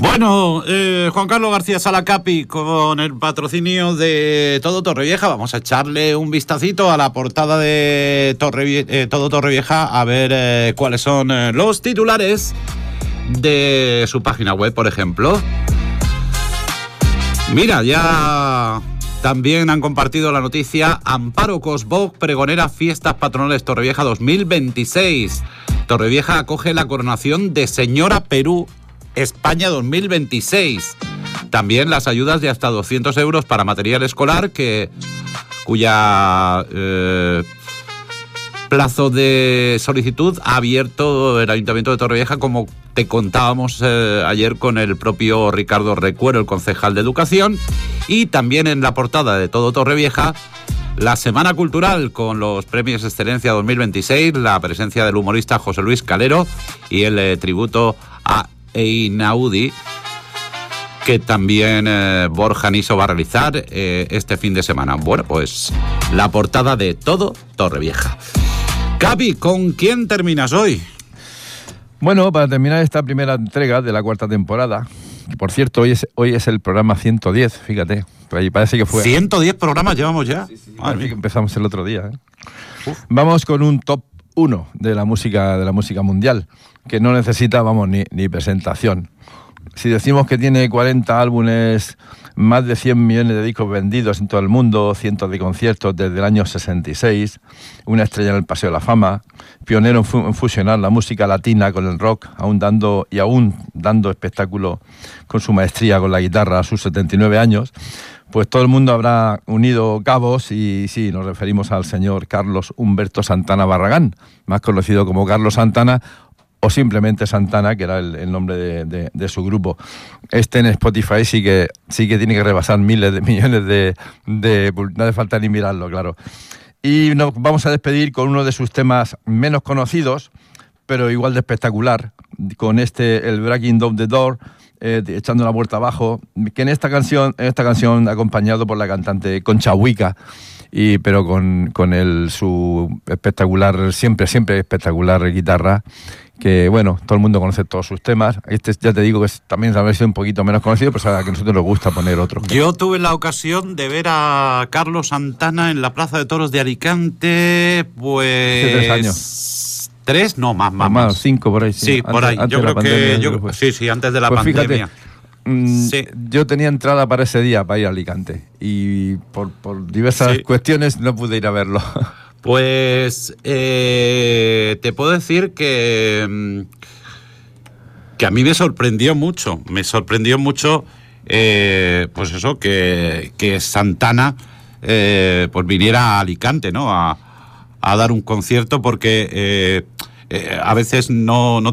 Bueno, Juan Carlos García Salacapi, con el patrocinio de Todo Torrevieja, vamos a echarle un vistacito a la portada de Todo Torrevieja a ver cuáles son los titulares de su página web, por ejemplo. Mira, ya también han compartido la noticia: Amparo Cosboc, pregonera Fiestas Patronales Torrevieja 2026. Torrevieja acoge la coronación de Señora Perú España 2026. También las ayudas de hasta 200 euros para material escolar, cuya plazo de solicitud ha abierto el Ayuntamiento de Torrevieja, como te contábamos ayer con el propio Ricardo Recuero, el concejal de Educación. Y también en la portada de Todo Torrevieja, la Semana Cultural con los Premios Excelencia 2026, la presencia del humorista José Luis Calero y el tributo a Einaudi, que también Borja Niso va a realizar este fin de semana. Bueno, pues la portada de Todo Torrevieja. Capi, ¿con quién terminas hoy? Bueno, para terminar esta primera entrega de la cuarta temporada, que por cierto hoy es el programa 110, fíjate, por ahí parece que fue... 110 programas llevamos ya. Sí, parece que empezamos el otro día. Vamos con un top 1 de la música mundial, que no necesita, ni presentación. Si decimos que tiene 40 álbumes, más de 100 millones de discos vendidos en todo el mundo, cientos de conciertos desde el año 66, una estrella en el Paseo de la Fama, pionero en fusionar la música latina con el rock, aún dando espectáculo con su maestría con la guitarra a sus 79 años, pues todo el mundo habrá unido cabos y sí, nos referimos al señor Carlos Humberto Santana Barragán, más conocido como Carlos Santana, o simplemente Santana, que era el nombre de su grupo. En Spotify sí que tiene que rebasar miles de millones de no hace falta ni mirarlo, claro. Y nos vamos a despedir con uno de sus temas menos conocidos, pero igual de espectacular, con el Breaking Down the Door, echando la puerta abajo, que en esta canción acompañado por la cantante Concha Huica, pero con su espectacular, siempre espectacular guitarra, que bueno, todo el mundo conoce todos sus temas. Ya te digo que también ha sido un poquito menos conocido, pero a que a nosotros nos gusta poner otro. Yo tuve la ocasión de ver a Carlos Santana en la Plaza de Toros de Alicante, pues... Hace 3 años. 3, no, más. 5 por ahí. Sí, por ahí. Yo creo que... Sí, antes de la pandemia. Fíjate, sí. Yo tenía entrada para ese día para ir a Alicante y por diversas cuestiones no pude ir a verlo. Pues te puedo decir que a mí me sorprendió mucho, pues eso, que Santana pues viniera a Alicante, ¿no? A dar un concierto, porque a veces no